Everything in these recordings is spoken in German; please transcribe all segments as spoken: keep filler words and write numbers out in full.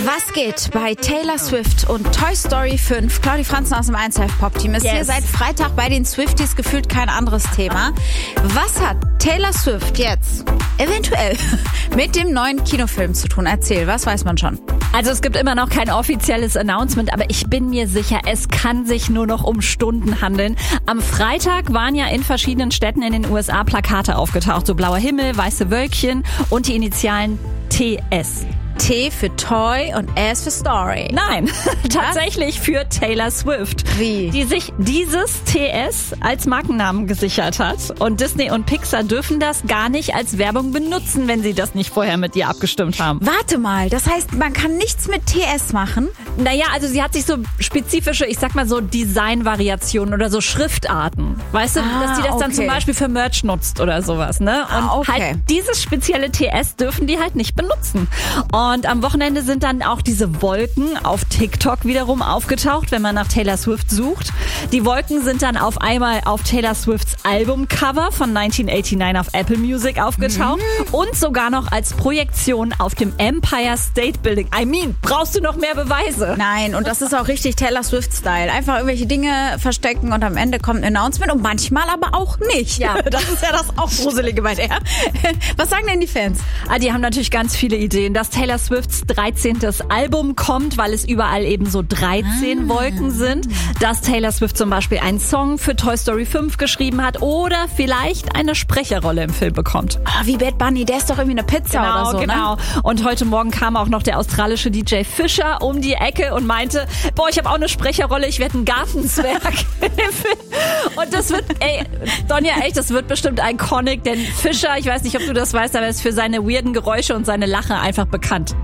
Was geht bei Taylor Swift und Toy Story fünf? Claudi Franzen aus dem eins Live Pop Team ist yes. hier seit Freitag bei den Swifties, gefühlt kein anderes Thema. Was hat Taylor Swift jetzt eventuell mit dem neuen Kinofilm zu tun? Erzähl, was weiß man schon? Also es gibt immer noch kein offizielles Announcement, aber ich bin mir sicher, es kann sich nur noch um Stunden handeln. Am Freitag waren ja in verschiedenen Städten in den U S A Plakate aufgetaucht, so blauer Himmel, weiße Wölkchen und die Initialen T S. T für Toy und S für Story. Nein, tatsächlich für Taylor Swift. Wie? Die sich dieses T S als Markennamen gesichert hat. Und Disney und Pixar dürfen das gar nicht als Werbung benutzen, wenn sie das nicht vorher mit ihr abgestimmt haben. Warte mal, das heißt, man kann nichts mit T S machen? Naja, also sie hat sich so spezifische, ich sag mal so Designvariationen oder so Schriftarten. Weißt du, ah, dass die das okay. dann zum Beispiel für Merch nutzt oder sowas, ne? Und ah, okay. halt dieses spezielle T S dürfen die halt nicht benutzen. Und am Wochenende sind dann auch diese Wolken auf TikTok wiederum aufgetaucht, wenn man nach Taylor Swift sucht. Die Wolken sind dann auf einmal auf Taylor Swifts Albumcover von neunzehnhundertneunundachtzig auf Apple Music aufgetaucht mhm. und sogar noch als Projektion auf dem Empire State Building. I mean, brauchst du noch mehr Beweise? Nein, und das ist auch richtig Taylor Swift-Style. Einfach irgendwelche Dinge verstecken und am Ende kommt ein Announcement und manchmal aber auch nicht. Ja, das ist ja das auch Gruselige bei der. Was sagen denn die Fans? Ah, die haben natürlich ganz viele Ideen, dass Taylor Swifts dreizehntes Album kommt, weil es überall eben so dreizehn ah. Wolken sind. Dass Taylor Swift zum Beispiel einen Song für Toy Story fünf geschrieben hat oder vielleicht eine Sprecherrolle im Film bekommt. Oh, wie Bad Bunny, der ist doch irgendwie eine Pizza genau, oder so, genau. ne? Und heute Morgen kam auch noch der australische D J Fisher um die Ecke und meinte, boah, ich habe auch eine Sprecherrolle, ich werde ein Gartenzwerg. Und das wird, ey, Donja, echt, das wird bestimmt iconic, denn Fisher, ich weiß nicht, ob du das weißt, aber er ist für seine weirden Geräusche und seine Lache einfach bekannt.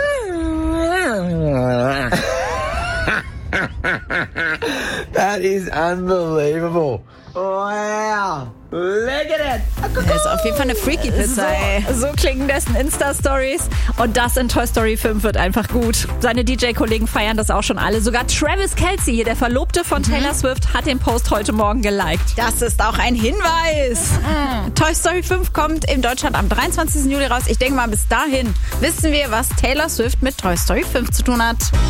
That is unbelievable. Wow. Look at it. Das ist auf jeden Fall eine freaky Pizza, so, ey. So klingen dessen Insta-Stories. Und das in Toy Story fünf wird einfach gut. Seine D J-Kollegen feiern das auch schon alle. Sogar Travis Kelce, hier der Verlobte von mhm. Taylor Swift, hat den Post heute Morgen geliked. Das ist auch ein Hinweis. Mhm. Toy Story fünf kommt in Deutschland am dreiundzwanzigsten Juli raus. Ich denke mal, bis dahin wissen wir, was Taylor Swift mit Toy Story fünf zu tun hat.